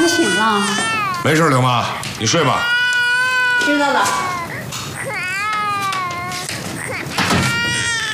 孩子醒了。 没事，刘妈，你睡吧。 知道了。